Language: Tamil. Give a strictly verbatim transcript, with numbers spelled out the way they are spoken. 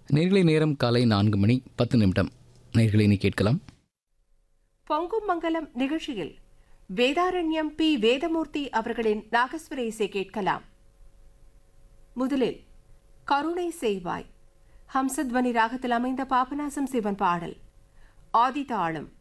நேர்களை நேரம் காலை நான்கு மணி பத்து நிமிடம். நேர்களை நீ கேட்கலாம். பொங்கும் மங்கலம் நிகழ்ச்சியில் வேதாரண்யம் பி வேதமூர்த்தி அவர்களின் நாகஸ்வர இசை கேட்கலாம். முதலில் கருணை செய்வாய் ஹம்சத்வனி ராகத்தில் அமைந்த பாபநாசம் சிவன் பாடல். ஆதி தாளம்